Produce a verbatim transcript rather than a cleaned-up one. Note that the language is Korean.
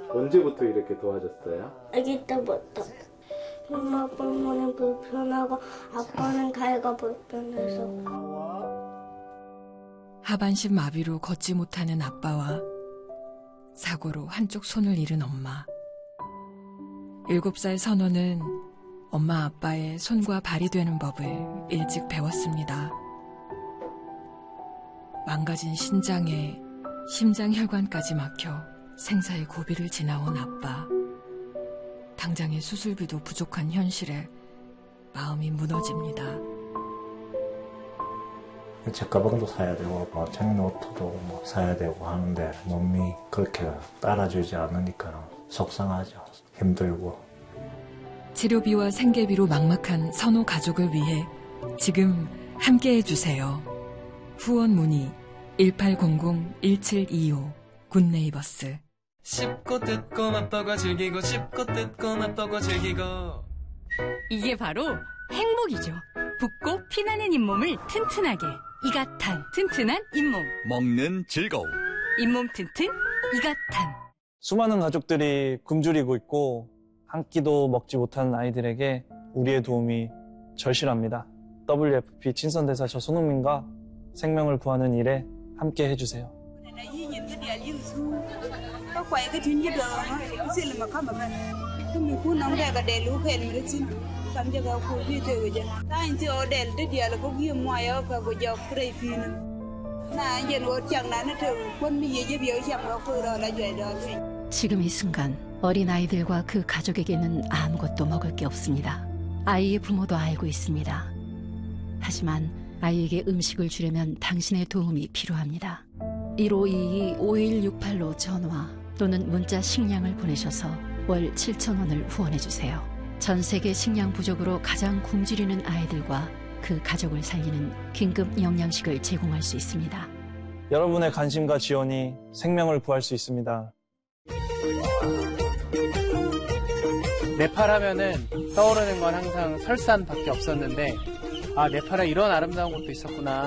언제부터 이렇게 도와줬어요? 아기 때부터. 엄마 아빠는 불편하고 아빠는 다리가 불편해서. 하반신 마비로 걷지 못하는 아빠와 사고로 한쪽 손을 잃은 엄마. 일곱 살 선호는 엄마 아빠의 손과 발이 되는 법을 일찍 배웠습니다. 망가진 신장에 심장혈관까지 막혀 생사의 고비를 지나온 아빠. 당장의 수술비도 부족한 현실에 마음이 무너집니다. 제 가방도 사야 되고 뭐 책노트도 뭐 사야 되고 하는데 몸이 그렇게 따라주지 않으니까 속상하죠. 힘들고. 치료비와 생계비로 막막한 선호 가족을 위해 지금 함께해 주세요. 후원 문의 일팔공공 일칠이오 굿네이버스. 씹고 뜯고 맛보고 즐기고 씹고 뜯고 맛보고 즐기고. 이게 바로 행복이죠. 붓고 피나는 잇몸을 튼튼하게. 이가탄 튼튼한 잇몸. 먹는 즐거움. 잇몸 튼튼 이가탄. 수많은 가족들이 굶주리고 있고 한 끼도 먹지 못하는 아이들에게 우리의 도움이 절실합니다. 더블유에프피 친선대사 저 손흥민과 생명을 구하는 일에 함께 해주세요. 지금 이 순간 어린아이들과 그 가족에게는 아무것도 먹을 게 없습니다. 아이의 부모도 알고 있습니다. 하지만 아이에게 음식을 주려면 당신의 도움이 필요합니다. 일오이이 오일육팔로 전화 또는 문자 식량을 보내셔서 월 칠천 원을 후원해주세요. 전 세계 식량 부족으로 가장 굶주리는 아이들과 그 가족을 살리는 긴급 영양식을 제공할 수 있습니다. 여러분의 관심과 지원이 생명을 구할 수 있습니다. 네팔 하면은 떠오르는 건 항상 설산밖에 없었는데 아 네팔에 이런 아름다운 곳도 있었구나.